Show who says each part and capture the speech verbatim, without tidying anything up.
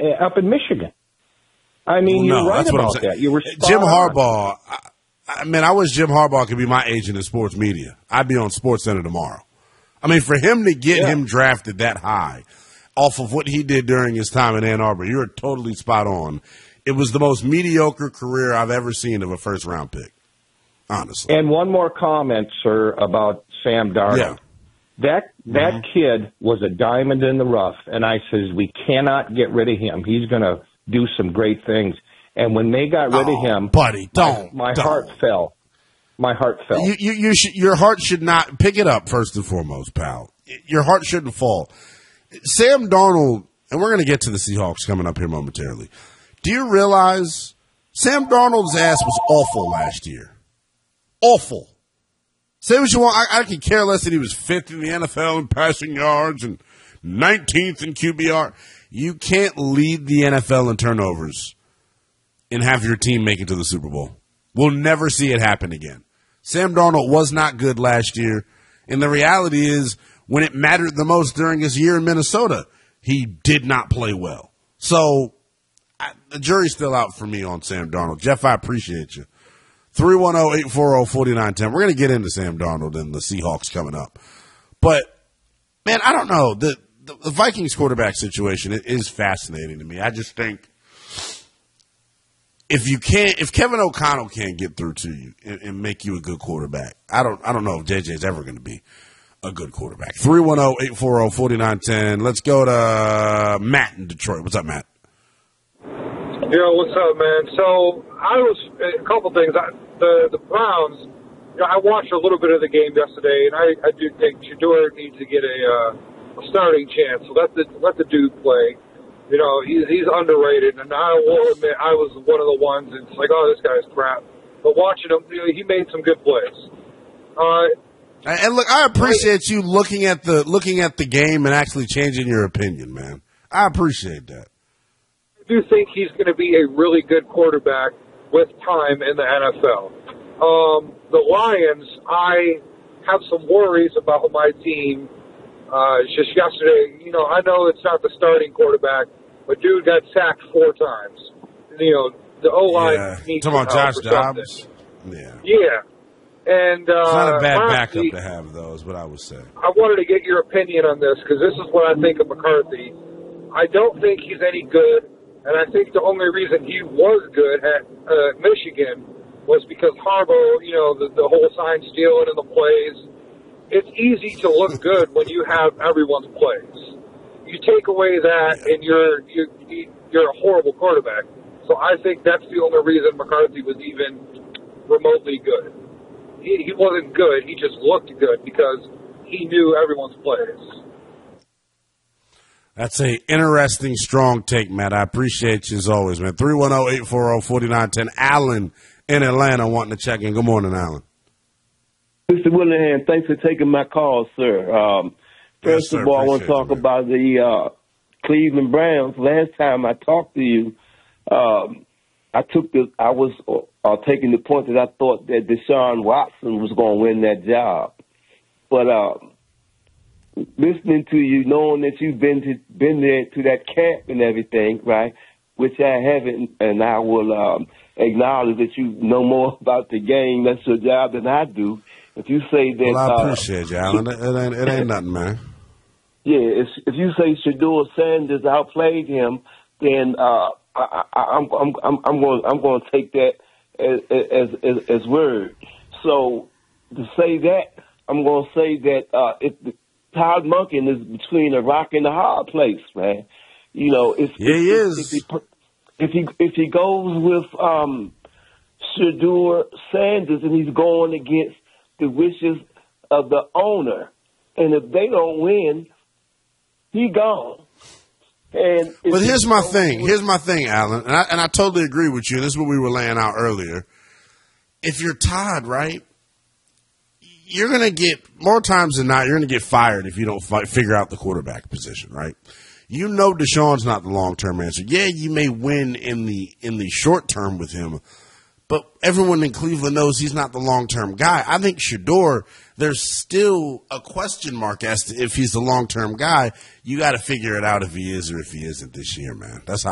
Speaker 1: uh, up in Michigan. I mean,
Speaker 2: well,
Speaker 1: you're
Speaker 2: no,
Speaker 1: right
Speaker 2: that's what I'm
Speaker 1: about
Speaker 2: saying.
Speaker 1: that. You were
Speaker 2: Jim
Speaker 1: spot
Speaker 2: Harbaugh. I, I mean, I wish Jim Harbaugh could be my agent in sports media. I'd be on SportsCenter tomorrow. I mean, for him to get
Speaker 1: Yeah.
Speaker 2: him drafted that high off of what he did during his time in Ann Arbor, you're totally spot on. It was the most mediocre career I've ever seen of a first-round pick, honestly.
Speaker 1: And one more comment, sir, about Sam Darnold.
Speaker 2: Yeah.
Speaker 1: That that
Speaker 2: Mhm.
Speaker 1: kid was a diamond in the rough, and I says we cannot get rid of him. He's going to do some great things. And when they got rid
Speaker 2: Oh,
Speaker 1: of him,
Speaker 2: buddy, don't.
Speaker 1: my, my
Speaker 2: don't.
Speaker 1: heart fell. My heart fell.
Speaker 2: You, you, you should, your heart should not pick it up first and foremost, pal. Your heart shouldn't fall. Sam Darnold, and we're going to get to the Seahawks coming up here momentarily. Do you realize Sam Darnold's ass was awful last year? Awful. Say what you want. I, I could care less that he was fifth in the N F L in passing yards and nineteenth in Q B R. You can't lead the N F L in turnovers and have your team make it to the Super Bowl. We'll never see it happen again. Sam Darnold was not good last year, and the reality is when it mattered the most during his year in Minnesota, he did not play well. So I, the jury's still out for me on Sam Darnold. Jeff, I appreciate you. three one zero, eight four zero, four nine one zero. We're going to get into Sam Darnold and the Seahawks coming up. But, man, I don't know. The, the, the Vikings quarterback situation is fascinating to me. I just think if you can't, if Kevin O'Connell can't get through to you and, and make you a good quarterback, I don't, I don't know if J J's ever going to be a good quarterback. three one zero, eight four zero, four nine one zero. Let's go to Matt in Detroit. What's up, Matt?
Speaker 3: Yo, what's up, man? So I was a couple things. I, the the Browns. You know, I watched a little bit of the game yesterday, and I, I do think Shador needs to get a, uh, a starting chance. So let the let the dude play. You know, he's he's underrated, and I will admit I was one of the ones that's like, oh, this guy's crap. But watching him, you know, he made some good plays. Uh,
Speaker 2: and look, I appreciate you looking at the looking at the game and actually changing your opinion, man. I appreciate that.
Speaker 3: I do think he's going to be a really good quarterback with time in the N F L. Um, the Lions, I have some worries about my team. Uh, just yesterday, you know, I know it's not the starting quarterback, but dude got sacked four times. You know, the O-line
Speaker 2: yeah.
Speaker 3: needs
Speaker 2: Talking about
Speaker 3: some help
Speaker 2: Josh
Speaker 3: or
Speaker 2: Dobbs?
Speaker 3: something.
Speaker 2: Yeah.
Speaker 3: Yeah. And, uh,
Speaker 2: it's not a bad
Speaker 3: lastly,
Speaker 2: backup to have, though, is what I would say.
Speaker 3: I wanted to get your opinion on this because this is what I think of McCarthy. I don't think he's any good, and I think the only reason he was good at uh, Michigan was because Harbaugh, you know, the, the whole sign stealing and the plays. It's easy to look good when you have everyone's plays. You take away that, and you're you, you're a horrible quarterback. So I think that's the only reason McCarthy was even remotely good. He, he wasn't good. He just looked good because he knew everyone's plays.
Speaker 2: That's a interesting, strong take, Matt. I appreciate you as always, man. three one zero, eight four zero, four nine one zero. Alan in Atlanta wanting to check in. Good morning, Alan.
Speaker 4: Mister Willingham, thanks for taking my call, sir. Um, first
Speaker 2: yes, sir.
Speaker 4: of all, I want to
Speaker 2: Appreciate
Speaker 4: talk
Speaker 2: you,
Speaker 4: about the uh, Cleveland Browns. Last time I talked to you, um, I took the I was uh, taking the point that I thought that Deshaun Watson was going to win that job. But uh, listening to you, knowing that you've been to, been there to that camp and everything, right, which I haven't, and I will um, acknowledge that you know more about the game. That's your job than I do. If you say that,
Speaker 2: well, I
Speaker 4: uh,
Speaker 2: appreciate you, Alan. It ain't, it ain't nothing, man.
Speaker 4: Yeah, if, if you say Shador Sanders outplayed him, then uh, I, I, I'm I'm I'm I'm going I'm going to take that as as as, as word. So to say that, I'm going to say that uh, if the, Todd Monken is between a rock and a hard place, man. You know, if
Speaker 2: yeah,
Speaker 4: if,
Speaker 2: he
Speaker 4: if,
Speaker 2: is.
Speaker 4: If he, if he if he goes with um, Shador Sanders and he's going against the wishes of the owner, and if they don't win, he gone. And
Speaker 2: but here's my thing. Here's my thing, Alan, and I, and I totally agree with you. This is what we were laying out earlier. If you're Todd, right, you're going to get, more times than not, you're going to get fired if you don't fi- figure out the quarterback position, right? You know Deshaun's not the long-term answer. Yeah, you may win in the in the short term with him, but everyone in Cleveland knows he's not the long-term guy. I think Shador, there's still a question mark as to if he's the long-term guy. You got to figure it out if he is or if he isn't this year, man. That's how